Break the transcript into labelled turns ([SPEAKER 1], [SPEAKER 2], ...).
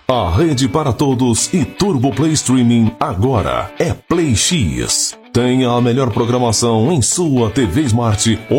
[SPEAKER 1] A rede para todos e Turbo Play Streaming agora é Play X. Tenha a melhor programação em sua TV Smart